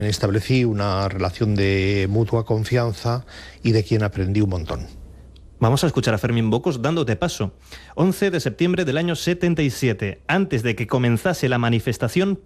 Establecí una relación de mutua confianza y de quien aprendí un montón. Vamos a escuchar a Fermín Bocos dándote paso. 11 de septiembre del año 77, antes de que comenzase la manifestación